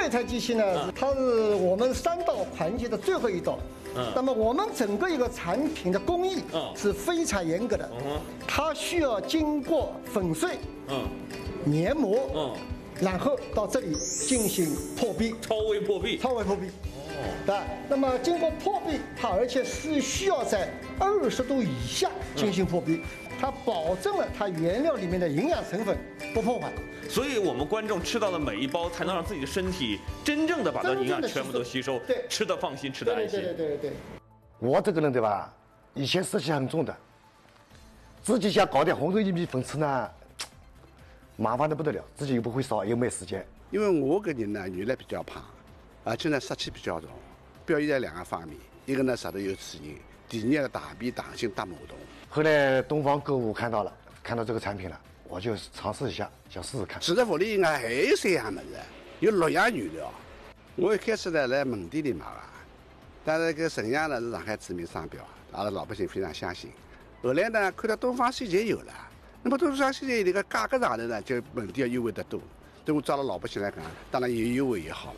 这台机器呢，它是我们3道环节的最后一道。那么我们整个一个产品的工艺是非常严格的，它需要经过粉碎、研磨，然后到这里进行破壁， 超微破壁。 对，那么经过破壁，它而且是需要在20度以下进行破壁，它保证了它原料里面的营养成分不破坏。 所以我们观众吃到的每一包，才能让自己的身体真正的把它营养全部都吸收， 对， 吃得放心，吃得安心。 对。 我这个人对吧，以前湿气很重的，自己想搞点红豆薏米粉吃呢，麻烦的不得了，自己又不会烧，又没时间。 因为我个人呢，原来比较胖，而且呢湿气比较重，表现在2个方面，一个呢舌头有齿龈，第2个大便溏心大蠕动。 后来东方购物看到这个产品了，我就尝试一下，想试试看。 其实屋里应该还有3样么子，有6样原料。我一开始呢来门店里买的，但是这个成样呢是上海知名商标，阿拉老百姓非常相信。后来呢看到东方水泉有了，那么东方水泉这个价格上头呢就门店要优惠得多，对我抓了老百姓来讲，当然有优惠也好。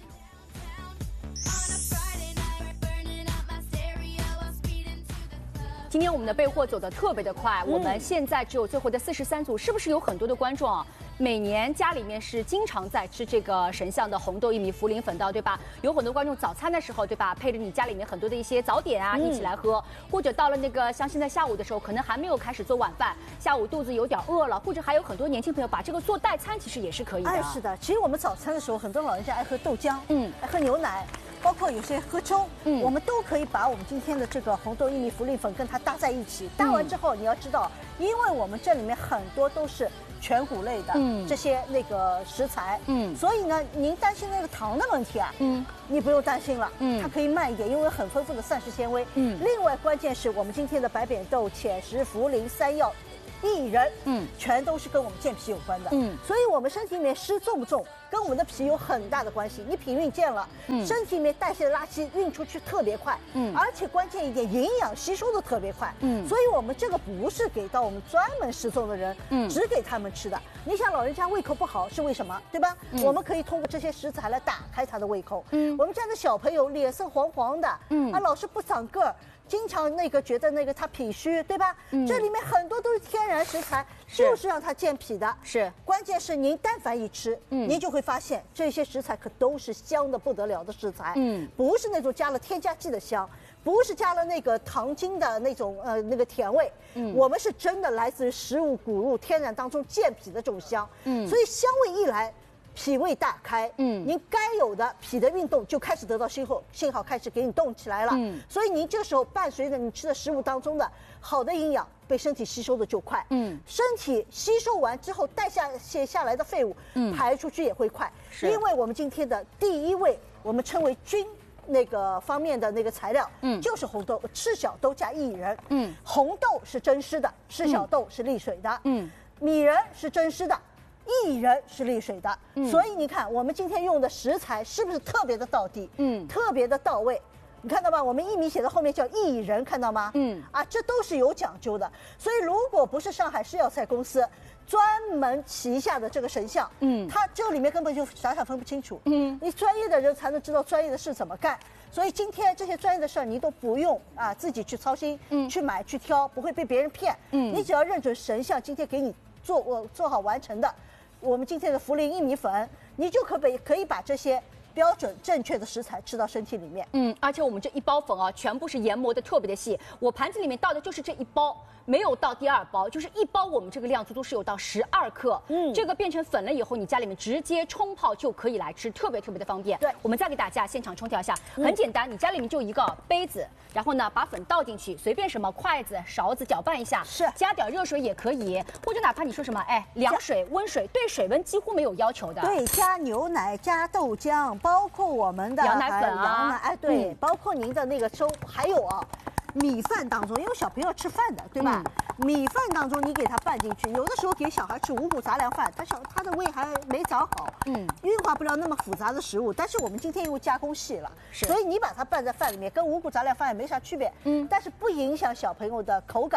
今天我们的备货走得特别的快，我们现在只有最后的43组，是不是有很多的观众啊？每年家里面是经常在吃这个神象的红豆薏米茯苓粉的，对吧？有很多观众早餐的时候，对吧？配着你家里面很多的一些早点啊，一起来喝，或者到了那个像现在下午的时候，可能还没有开始做晚饭，下午肚子有点饿了，或者还有很多年轻朋友把这个做代餐，其实也是可以的。 哎，是的，其实我们早餐的时候，很多老人家爱喝豆浆，爱喝牛奶。包括有些喝粥，我们都可以把我们今天的这个红豆薏米茯苓粉跟它搭在一起。搭完之后，你要知道，因为我们这里面很多都是全谷类的这些那个食材，所以呢，您担心那个糖的问题啊，你不用担心了，它可以慢一点，因为很丰富的膳食纤维。另外关键是我们今天的白扁豆、浅食、茯苓、山药、薏仁，全都是跟我们健脾有关的，所以我们身体里面湿重不重，跟我们的脾有很大的关系。你脾运健了，身体里面代谢的垃圾运出去特别快，而且关键一点，营养吸收的特别快，所以我们这个不是给到我们专门湿重的人，只给他们吃的。你想老人家胃口不好是为什么，对吧？我们可以通过这些食材来打开他的胃口。我们家的小朋友脸色黄黄的，老是不长个儿。经常那个觉得那个他脾虚，对吧？这里面很多都是天然食材，就是让它健脾的。 是， 关键是您但凡一吃，您就会发现这些食材可都是香的不得了的食材。不是那种加了添加剂的香，不是加了那个糖精的那种那个甜味。我们是真的来自于食物谷物天然当中健脾的这种香。所以香味一来。脾胃大开，您该有的脾的运动就开始得到信号开始给你动起来了，所以您这时候伴随着你吃的食物当中的好的营养被身体吸收的就快，身体吸收完之后代谢下来的废物，排出去也会快，因为我们今天的第一位我们称为菌那个方面的那个材料，就是红豆、赤小豆加薏仁，红豆是蒸湿的，赤小豆是沥水的，米仁是蒸湿的。薏仁是沥水的，所以你看我们今天用的食材是不是特别的到地，特别的到位？你看到吗？我们薏米写的后面叫薏仁，看到吗？这都是有讲究的。所以如果不是上海市药材公司专门旗下的这个神象，它这里面根本就傻傻分不清楚，你专业的人才能知道专业的事怎么干。所以今天这些专业的事儿你都不用自己去操心，去买去挑，不会被别人骗。你只要认准神象今天给你做好完成的。我们今天的茯苓薏米粉，你就可以把这些标准正确的食材吃到身体里面。 而且我们这一包粉啊，全部是研磨的特别的细，我盘子里面倒的就是这一包。没有到第2包，就是一包我们这个量足足是有到12克，这个变成粉了以后，你家里面直接冲泡就可以来吃，特别特别的方便。 对， 我们再给大家现场冲调一下，很简单，你家里面就一个杯子，然后呢把粉倒进去，随便什么筷子、勺子搅拌一下， 是加点热水也可以，或者哪怕你说什么凉水、温水，对水温几乎没有要求的。 对，加牛奶、加豆浆，包括我们的羊奶粉啊， 对，包括您的那个粥，还有米饭当中，因为小朋友吃饭的，对吧？米饭当中你给他拌进去，有的时候给小孩吃五谷杂粮饭，他的胃还没长好，运化不了那么复杂的食物。但是我们今天因为加工细了，所以你把它拌在饭里面，跟五谷杂粮饭也没啥区别，但是不影响小朋友的口感，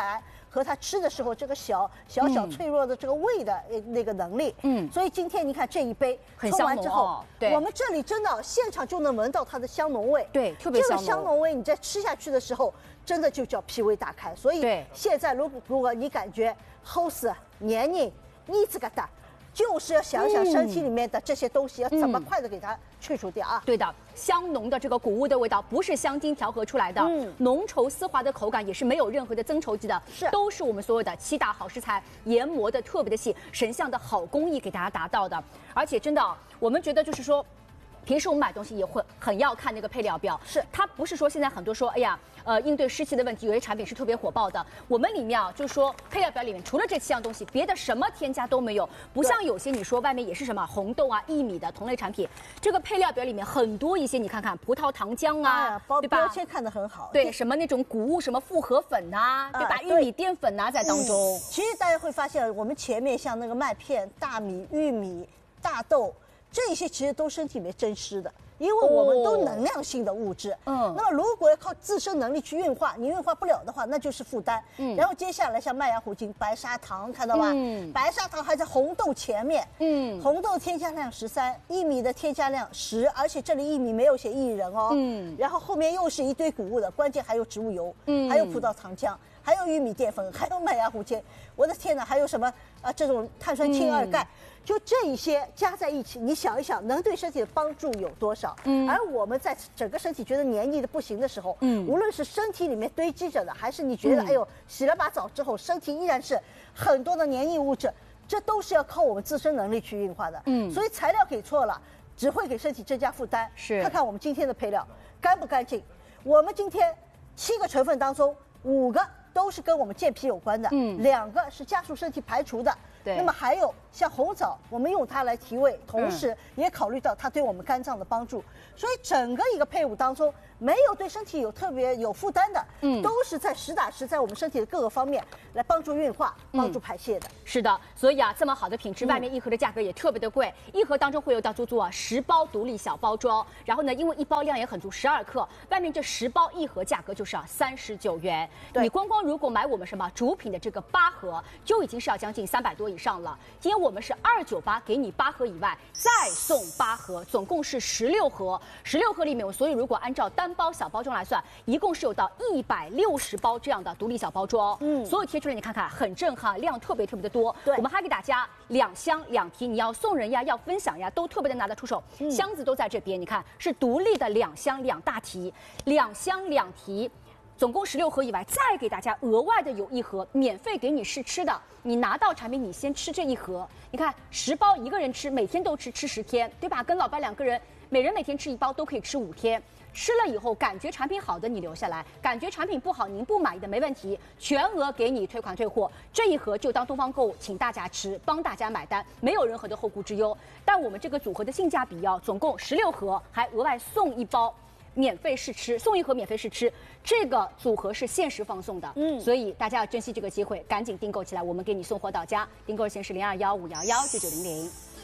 和他吃的时候这个小脆弱的这个胃的那个能力。所以今天你看这一杯冲完之后， 对， 我们这里真的现场就能闻到它的香浓味。 对，特别香浓。 这个香浓味你在吃下去的时候，真的就叫脾胃大开。所以现在如果你感觉齁死、黏腻、腻子疙瘩，就是要想想身体里面的这些东西要怎么快的给它去除掉啊。 对的，香浓的这个谷物的味道不是香精调和出来的，浓稠丝滑的口感也是没有任何的增稠剂的，都是我们所有的7大好食材研磨的特别的细，神像的好工艺给大家达到的。而且真的，我们觉得就是说，平时我们买东西也会很要看那个配料表，它不是说现在很多说，哎呀，应对湿气的问题，有些产品是特别火爆的。我们里面啊，就是说配料表里面除了这7样东西，别的什么添加都没有。不像有些你说外面也是什么红豆啊、薏米的同类产品，这个配料表里面很多一些，你看看葡萄糖浆啊，对吧？ 标签看得很好。 对，什么那种谷物什么复合粉呐，对吧？玉米淀粉呐在当中。 其实大家会发现，我们前面像那个麦片、大米、玉米、大豆。这些其实都身体里面真湿的，因为我们都能量性的物质。那么如果要靠自身能力去运化，你运化不了的话，那就是负担。然后接下来像麦芽糊精、白砂糖，看到吧？白砂糖还在红豆前面。红豆添加量13，薏米的添加量10，而且这里薏米没有写薏仁哦。然后后面又是一堆谷物的，关键还有植物油，还有葡萄糖浆，还有玉米淀粉，还有麦芽糊精。我的天哪，还有什么这种碳酸氢二钙？就这一些加在一起，你想一想，能对身体的帮助有多少？而我们在整个身体觉得黏腻的不行的时候，无论是身体里面堆积着的，还是你觉得哎呦洗了把澡之后身体依然是很多的黏腻物质，这都是要靠我们自身能力去运化的。所以材料给错了，只会给身体增加负担。看看我们今天的配料干不干净？我们今天7个成分当中5个都是跟我们健脾有关的，2个是加速身体排除的。那么还有像红枣，我们用它来提味，同时也考虑到它对我们肝脏的帮助。所以整个一个配伍当中，没有对身体有特别有负担的，都是在实打实在我们身体的各个方面来帮助运化、帮助排泄的。 是的，所以啊，这么好的品质，外面1盒的价格也特别的贵，1盒当中会有到足10包独立小包装。然后呢，因为1包量也很足，12克，外面这10包1盒价格就是要39元。你光如果买我们什么主品的这个8盒，就已经是要将近300多以上了。今天我们是298给你8盒以外，再送8盒，总共是16盒。16盒里面，所以如果按照单包小包装来算，一共是有到160包这样的独立小包装。所有贴出来你看看，很震撼，量特别的多。我们还给大家2箱2提，你要送人呀，要分享呀，都特别的拿得出手。箱子都在这边，你看是独立的2箱2大提，2箱2提。总共16盒以外，再给大家额外的有1盒免费给你试吃的。你拿到产品，你先吃这1盒。你看10包1个人吃，每天都吃10天，对吧？跟老伴2个人，每人每天吃1包，都可以吃5天。吃了以后感觉产品好的你留下来，感觉产品不好您不满意的没问题，全额给你退款退货。这1盒就当东方购物请大家吃，帮大家买单，没有任何的后顾之忧。但我们这个组合的性价比总共16盒，还额外送1包。免费试吃，送1盒免费试吃，这个组合是限时放送的，所以大家要珍惜这个机会，赶紧订购起来，我们给你送货到家。订购热线是0215119900。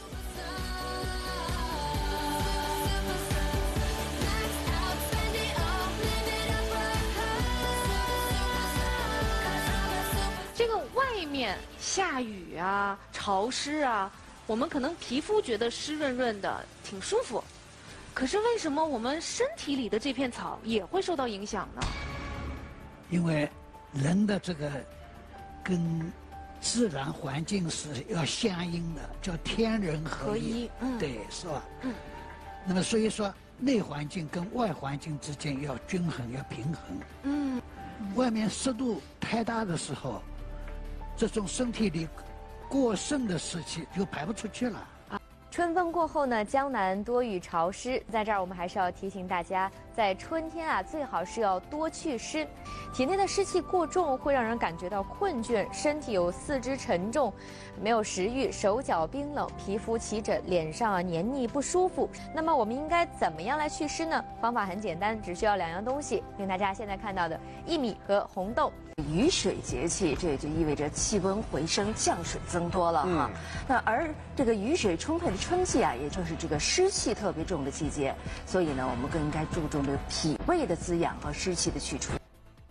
这个外面下雨啊、潮湿啊，我们可能皮肤觉得湿润润的，挺舒服。可是为什么我们身体里的这片草也会受到影响呢？ 因为人的这个跟自然环境是要相应的，叫天人合一。对，是吧？那么所以说，内环境跟外环境之间要均衡，要平衡。外面湿度太大的时候，这种身体里过剩的湿气就排不出去了。 春风过后呢，江南多雨潮湿，在这儿我们还是要提醒大家，在春天啊，最好是要多祛湿。体内的湿气过重会让人感觉到困倦，身体有四肢沉重，没有食欲，手脚冰冷，皮肤起疹，脸上黏腻不舒服。那么我们应该怎么样来祛湿呢？方法很简单，只需要2样东西，跟大家现在看到的薏米和红豆。 雨水节气，这也就意味着气温回升，降水增多了哈。那而这个雨水充沛的春季啊，也就是这个湿气特别重的季节，所以呢，我们更应该注重这个脾胃的滋养和湿气的去除。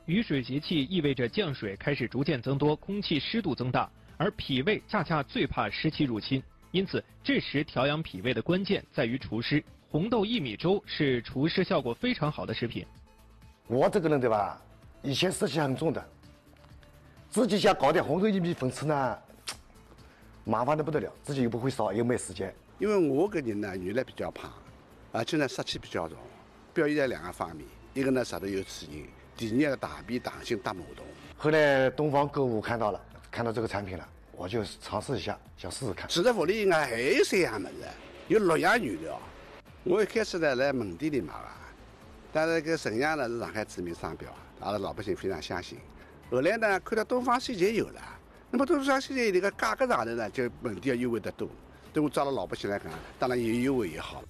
雨水节气意味着降水开始逐渐增多，空气湿度增大，而脾胃恰恰最怕湿气入侵，因此这时调养脾胃的关键在于除湿。红豆薏米粥是除湿效果非常好的食品。 我这个人对吧，以前湿气很重的，自己想搞点红豆薏米粉吃呢，麻烦的不得了，自己又不会烧，又没时间。 因为我个人呢原来比较胖，而且呢湿气比较重，表现在2个方面，一个呢舌头有齿龈，第二个大便溏心大蠕动。 后来东方购物看到这个产品了，我就尝试一下，想试试看。 其实屋里应该还有3样么子，有6样原料。我一开始呢来门店里买的，但是这陈阳呢是上海知名商标，阿拉老百姓非常相信。后来呢看到东方水节有了，那么东方水节这个价格上头呢就门店要优惠得多，对我找了老百姓来讲，当然越优惠越好。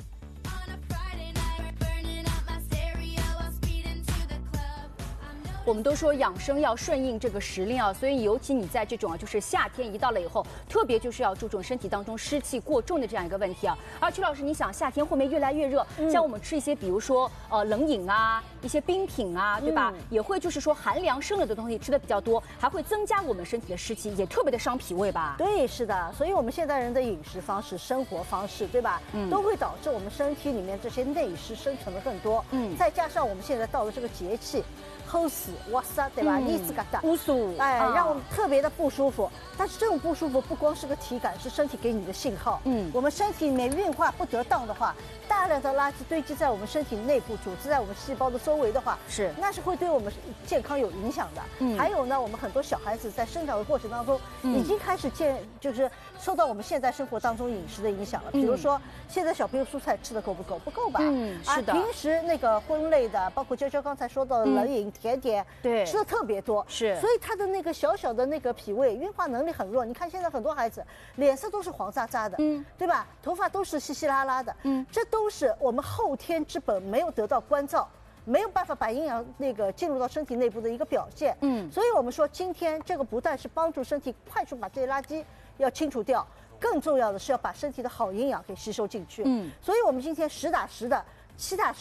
我们都说养生要顺应这个时令啊，所以尤其你在这种就是夏天一到了以后，特别就是要注重身体当中湿气过重的这样一个问题啊。而曲老师，你想夏天会不会越来越热？像我们吃一些比如说冷饮啊，一些冰品啊，对吧？也会就是说寒凉生冷的东西吃的比较多，还会增加我们身体的湿气，也特别的伤脾胃吧？ 对，是的。所以我们现代人的饮食方式、生活方式，对吧？都会导致我们身体里面这些内湿生成的更多。再加上我们现在到了这个节气。齁死、哇塞，对吧？腻子疙瘩、 乌苏， 哎，让我们特别的不舒服。但是这种不舒服不光是个体感，是身体给你的信号。我们身体里面运化不得当的话，大量的垃圾堆积在我们身体内部，组织在我们细胞的周围的话，那是会对我们健康有影响的。还有呢，我们很多小孩子在生长的过程当中，已经开始就是受到我们现在生活当中饮食的影响了。比如说，现在小朋友蔬菜吃的够不够？不够吧？ 是的。 平时那个荤类的，包括娇娇刚才说到的冷饮、甜点，对，吃的特别多。所以他的那个小小的那个脾胃运化能力很弱。你看现在很多孩子脸色都是黄渣渣的，对吧？头发都是稀稀拉拉的，这都是我们后天之本没有得到关照。没有办法把营养进入到身体内部的一个表现，所以我们说今天这个不但是帮助身体快速把这些垃圾要清除掉，更重要的是要把身体的好营养给吸收进去，所以我们今天实打实的7打10